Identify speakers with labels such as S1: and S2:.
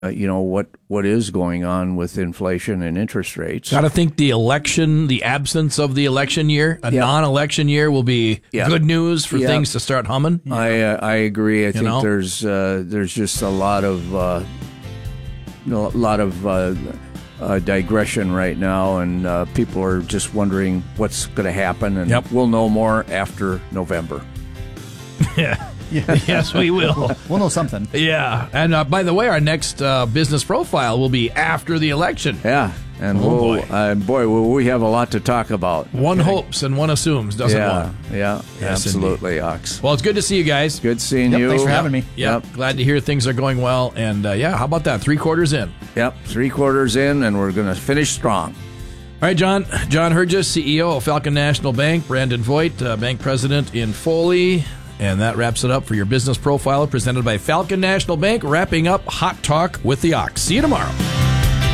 S1: what is going on with inflation and interest rates.
S2: Got to think the absence of the election year, non-election year, will be good news for things to start humming.
S1: I agree. I think there's just a lot of digression right now, and people are just wondering what's going to happen, and we'll know more after November.
S2: Yeah. Yes, we will.
S3: We'll know something.
S2: Yeah. And by the way, our next business profile will be after the election.
S1: Yeah. And will we have a lot to talk about.
S2: One hopes and one assumes, doesn't one?
S1: Yeah, yes, absolutely, Ox.
S2: Well, it's good to see you guys.
S1: Good seeing you.
S3: Thanks for having me.
S2: Yep. Glad to hear things are going well. And how about that? 3/4 in.
S1: Yep, 3/4 in, and we're going to finish strong.
S2: All right, John Herges, CEO of Falcon National Bank. Brandon Voigt, Bank President in Foley. And that wraps it up for your business profiler presented by Falcon National Bank, wrapping up Hot Talk with the Ox. See you tomorrow.